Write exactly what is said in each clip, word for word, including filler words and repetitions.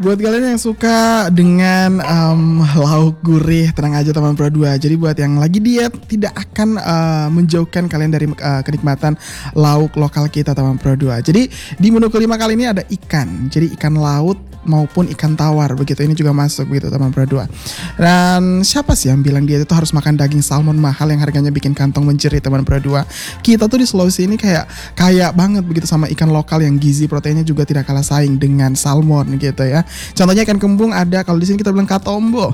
Buat kalian yang suka dengan um, lauk gurih, tenang aja teman Pro dua. Jadi buat yang lagi diet tidak akan uh, menjauhkan kalian dari uh, kenikmatan lauk lokal kita teman Pro dua. Jadi di menu kelima kali ini ada ikan. Jadi ikan laut maupun ikan tawar begitu, ini juga masuk begitu teman Pro dua. Dan siapa sih yang bilang dia itu harus makan daging salmon mahal yang harganya bikin kantong menjerit teman Pro dua? Kita tuh di Sulawesi ini kayak kaya banget begitu sama ikan lokal yang gizi proteinnya juga tidak kalah saing dengan salmon gitu ya. Contohnya ikan kembung ada, kalau di sini kita bilang katombo.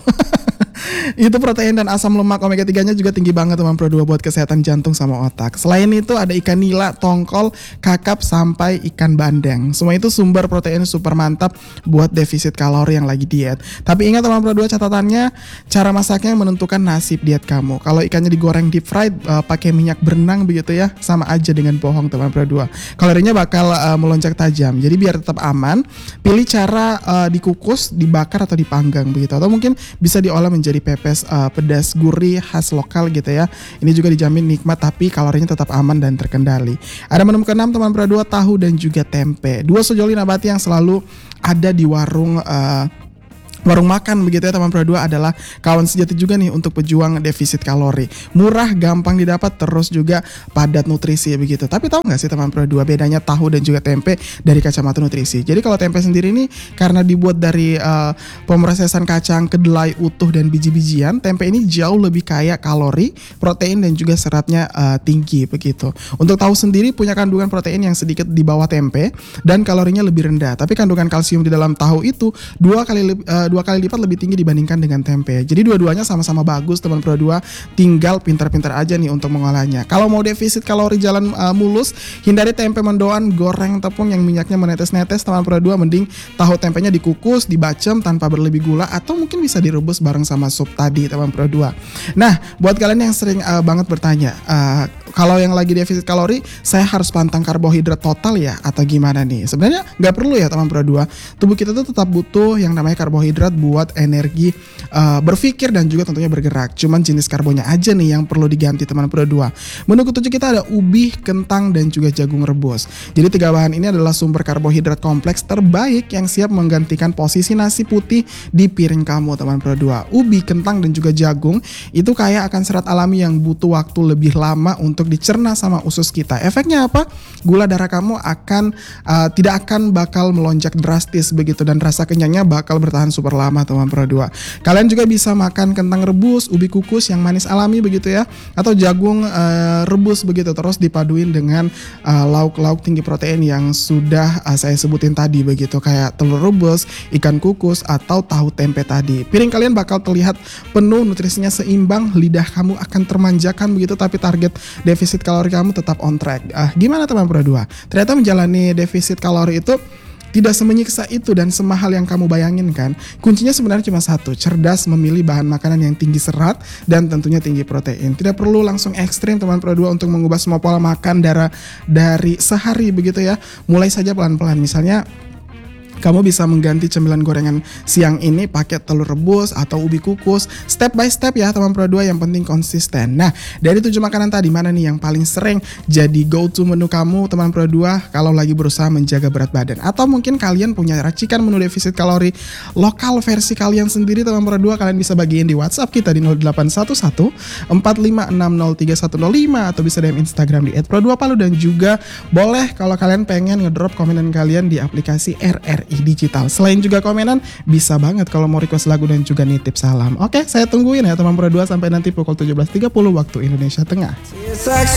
Itu protein dan asam lemak omega tiga-nya juga tinggi banget teman Pro dua buat kesehatan jantung sama otak. Selain itu ada ikan nila, tongkol, kakap sampai ikan bandeng. Semua itu sumber protein super mantap buat defisit kalori yang lagi diet. Tapi ingat teman Pro dua, catatannya cara masaknya menentukan nasib diet kamu. Kalau ikannya digoreng deep fried uh, pakai minyak berenang begitu ya, sama aja dengan bohong teman Pro dua. Kalorinya bakal uh, melonjak tajam. Jadi biar tetap aman, pilih cara uh, dikukus, dibakar atau dipanggang begitu. Atau mungkin bisa diolah menjadi jadi pepes uh, pedas gurih khas lokal gitu ya. Ini juga dijamin nikmat tapi kalorinya tetap aman dan terkendali. Ada menu keenam teman Pro dua, tahu dan juga tempe. Dua sejoli nabati yang selalu ada di warung uh, warung makan begitu ya teman Pro dua adalah kawan sejati juga nih untuk pejuang defisit kalori. Murah, gampang didapat, terus juga padat nutrisi begitu. Tapi tahu nggak sih teman Pro dua bedanya tahu dan juga tempe dari kacamata nutrisi? Jadi kalau tempe sendiri nih karena dibuat dari uh, pemrosesan kacang, kedelai utuh dan biji-bijian, tempe ini jauh lebih kaya kalori, protein dan juga seratnya uh, tinggi begitu. Untuk tahu sendiri punya kandungan protein yang sedikit di bawah tempe dan kalorinya lebih rendah. Tapi kandungan kalsium di dalam tahu itu dua kali uh, dua kali lipat lebih tinggi dibandingkan dengan tempe. Jadi dua-duanya sama-sama bagus teman Pro dua, tinggal pintar-pintar aja nih untuk mengolahnya. Kalau mau defisit kalori jalan uh, mulus, hindari tempe mendoan, goreng tepung yang minyaknya menetes-netes teman Pro dua, mending tahu tempenya dikukus, dibacem tanpa berlebih gula atau mungkin bisa direbus bareng sama sup tadi teman Pro dua. Nah, buat kalian yang sering uh, banget bertanya, uh, kalau yang lagi defisit kalori, saya harus pantang karbohidrat total ya atau gimana nih? Sebenarnya nggak perlu ya teman Pro dua. Tubuh kita tuh tetap butuh yang namanya karbohidrat buat energi uh, berpikir dan juga tentunya bergerak. Cuman jenis karbonnya aja nih yang perlu diganti teman Pro dua. Menu ketujuh kita ada ubi, kentang dan juga jagung rebus. Jadi tiga bahan ini adalah sumber karbohidrat kompleks terbaik yang siap menggantikan posisi nasi putih di piring kamu teman Pro dua. Ubi, kentang dan juga jagung itu kaya akan serat alami yang butuh waktu lebih lama untuk dicerna sama usus kita. Efeknya apa? Gula darah kamu akan uh, tidak akan bakal melonjak drastis begitu dan rasa kenyangnya bakal bertahan super lama teman Pro dua. Kalian juga bisa makan kentang rebus, ubi kukus yang manis alami begitu ya, atau jagung uh, rebus begitu, terus dipaduin dengan uh, lauk-lauk tinggi protein yang sudah uh, saya sebutin tadi begitu, kayak telur rebus, ikan kukus atau tahu tempe tadi. Piring kalian bakal terlihat penuh, nutrisinya seimbang, lidah kamu akan termanjakan begitu, tapi target defisit kalori kamu tetap on track. Uh, gimana teman Pro dua? Ternyata menjalani defisit kalori itu tidak semenyiksa itu dan semahal yang kamu bayangin kan. Kuncinya sebenarnya cuma satu, cerdas memilih bahan makanan yang tinggi serat dan tentunya tinggi protein. Tidak perlu langsung ekstrim teman Pro dua untuk mengubah semua pola makan darah dari sehari begitu ya. Mulai saja pelan-pelan, misalnya kamu bisa mengganti cemilan gorengan siang ini pakai telur rebus atau ubi kukus, step by step ya teman Pro dua, yang penting konsisten. Nah, dari tujuh makanan tadi mana nih yang paling sering jadi go to menu kamu teman Pro dua kalau lagi berusaha menjaga berat badan? Atau mungkin kalian punya racikan menu defisit kalori lokal versi kalian sendiri teman Pro dua, kalian bisa bagiin di WhatsApp kita di nol delapan satu satu empat lima enam nol tiga satu nol lima atau bisa D M Instagram di et pro dua palu, dan juga boleh kalau kalian pengen ngedrop komenan kalian di aplikasi R R I Digital. Selain juga komenan, bisa banget kalau mau request lagu dan juga nitip salam. Oke, saya tungguin ya teman Pro dua sampai nanti pukul tujuh belas tiga puluh waktu Indonesia Tengah.